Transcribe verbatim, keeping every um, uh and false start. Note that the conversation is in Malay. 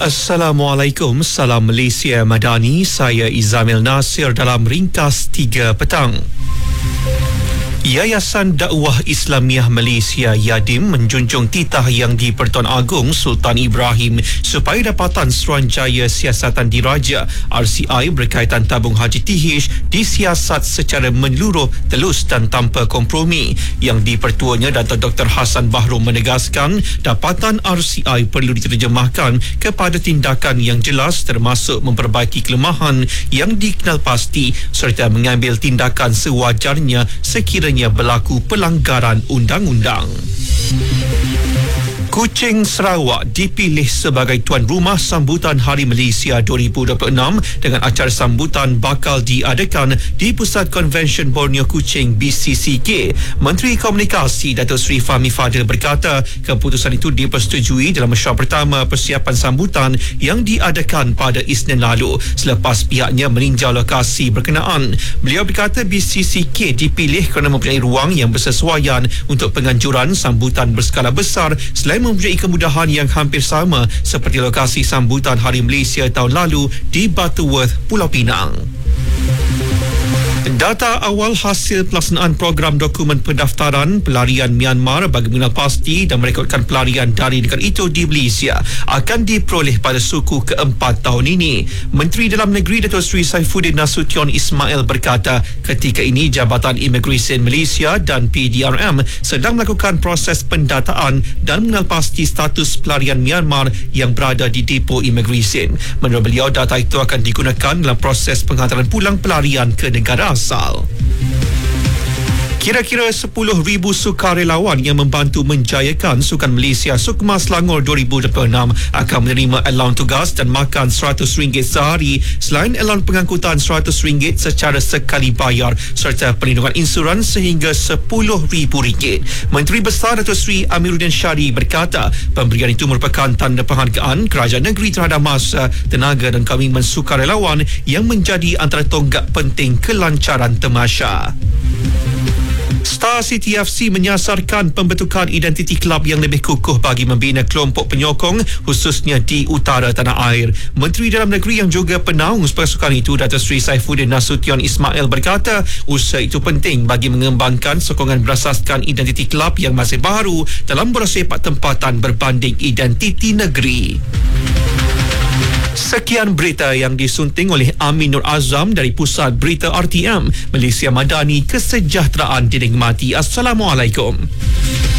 Assalamualaikum, salam Malaysia Madani, saya Izamil Nasir dalam ringkas tiga petang. Yayasan Dakwah Islamiah Malaysia Yadim menjunjung titah yang di-Pertuan Agong Sultan Ibrahim supaya dapatan Suruhanjaya Siasatan Diraja R C I berkaitan tabung haji T H disiasat secara menyeluruh, telus dan tanpa kompromi. Yang di-Pertuanya Dato' Doktor Hassan Bahrom menegaskan dapatan R C I perlu diterjemahkan kepada tindakan yang jelas, termasuk memperbaiki kelemahan yang dikenal pasti serta mengambil tindakan sewajarnya sekiranya berlaku pelanggaran undang-undang. Kuching, Sarawak dipilih sebagai tuan rumah sambutan Hari Malaysia dua ribu dua puluh enam dengan acara sambutan bakal diadakan di Pusat Konvensyen Borneo Kuching B C C K. Menteri Komunikasi Datuk Seri Fahmi Fadil berkata keputusan itu dipersetujui dalam mesyuarat pertama persiapan sambutan yang diadakan pada Isnin lalu selepas pihaknya meninjau lokasi berkenaan. Beliau berkata B C C K dipilih kerana mempunyai ruang yang bersesuaian untuk penganjuran sambutan berskala besar selain mempunyai kemudahan yang hampir sama seperti lokasi sambutan Hari Malaysia tahun lalu di Butterworth, Pulau Pinang. Data awal hasil pelaksanaan program dokumen pendaftaran pelarian Myanmar bagi mengenal pasti dan merekodkan pelarian dari negara itu di Malaysia akan diperoleh pada suku keempat tahun ini. Menteri Dalam Negeri Datuk Seri Saifuddin Nasution Ismail berkata ketika ini Jabatan Imigresen Malaysia dan P D R M sedang melakukan proses pendataan dan mengenal pasti status pelarian Myanmar yang berada di depo imigresen. Menurut beliau, data itu akan digunakan dalam proses penghantaran pulang pelarian ke negara asal. Kira-kira sepuluh ribu sukarelawan yang membantu menjayakan Sukan Malaysia Sukma Selangor dua ribu dua puluh enam akan menerima allowance tugas dan makan seratus ringgit sehari selain allowance pengangkutan seratus ringgit secara sekali bayar serta perlindungan insurans sehingga sepuluh ribu ringgit. Menteri Besar Datuk Seri Amiruddin Syari berkata pemberian itu merupakan tanda penghargaan kerajaan negeri terhadap masa, tenaga dan komitmen sukarelawan yang menjadi antara tonggak penting kelancaran temasya. Star City F C menyasarkan pembentukan identiti kelab yang lebih kukuh bagi membina kelompok penyokong khususnya di utara tanah air. Menteri Dalam Negeri yang juga penaung pasukan itu Datuk Seri Saifuddin Nasution Ismail berkata usaha itu penting bagi mengembangkan sokongan berasaskan identiti kelab yang masih baru dalam bersepak tempatan berbanding identiti negeri. Sekian berita yang disunting oleh Amin Nur Azam dari Pusat Berita R T M Malaysia Madani, kesejahteraan dinikmati. Assalamualaikum.